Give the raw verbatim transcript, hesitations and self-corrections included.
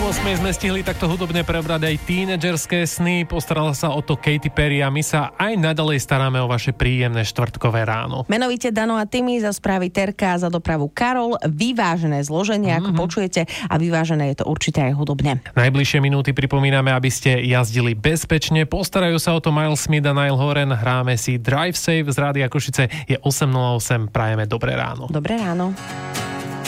ôsmej sme stihli takto hudobne prebrať aj tínedžerské sny. Postarala sa o to Katy Perry a my sa aj nadalej staráme o vaše príjemné štvrtkové ráno. Menovite Dano a Timi, za správy Terka, za dopravu Karol. Vyvážené zloženie, ako mm-hmm. počujete, a vyvážené je to určite aj hudobne. Najbližšie minúty pripomíname, aby ste jazdili bezpečne. Postarajú sa o to Miles Smith a Niall Horan. Hráme si Drive Safe z Rádia Košice. Je osem nula osem. Prajeme dobré ráno. Dobré ráno.